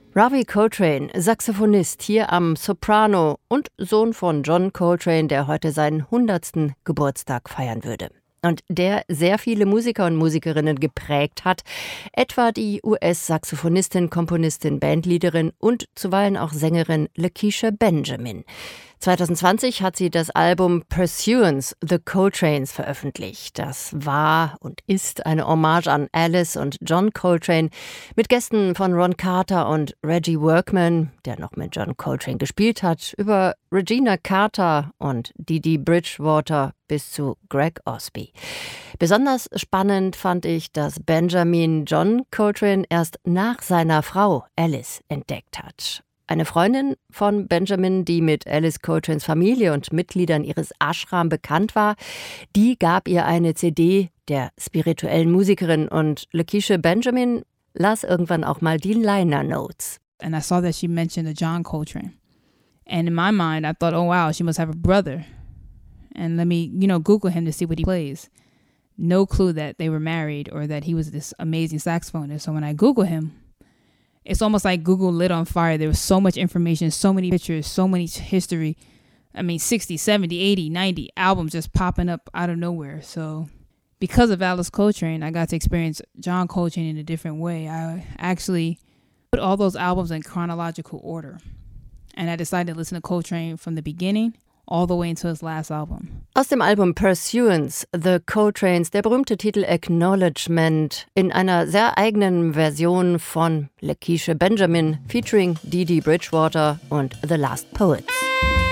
Ravi Coltrane, Saxophonist hier am Soprano und Sohn von John Coltrane, der heute seinen 100. Geburtstag feiern würde. Und der sehr viele Musiker und Musikerinnen geprägt hat, etwa die US-Saxophonistin, Komponistin, Bandleaderin und zuweilen auch Sängerin Lakecia Benjamin. 2020 hat sie das Album Pursuance, The Coltranes veröffentlicht. Das war und ist eine Hommage an Alice und John Coltrane mit Gästen von Ron Carter und Reggie Workman, der noch mit John Coltrane gespielt hat, über Regina Carter und Dee Bridgewater bis zu Greg Osby. Besonders spannend fand ich, dass Benjamin John Coltrane erst nach seiner Frau Alice entdeckt hat. Eine Freundin von Benjamin, die mit Alice Coltranes Familie und Mitgliedern ihres Ashram bekannt war, die gab ihr eine CD der spirituellen Musikerin und Lakecia Benjamin las irgendwann auch mal die Liner Notes. And I saw that she mentioned a John Coltrane. And in my mind, I thought, oh wow, she must have a brother. And let me, Google him to see what he plays. No clue that they were married or that he was this amazing saxophonist. So when I Google him, it's almost like Google lit on fire. There was so much information, so many pictures, so many history. 60, 70, 80, 90 albums just popping up out of nowhere. So because of Alice Coltrane, I got to experience John Coltrane in a different way. I actually put all those albums in chronological order. And I decided to listen to Coltrane from the beginning all the way until his last album. Aus dem Album Pursuance, The Coltranes, der berühmte Titel Acknowledgement in einer sehr eigenen Version von Lakecia Benjamin featuring Dee Bridgewater und The Last Poets.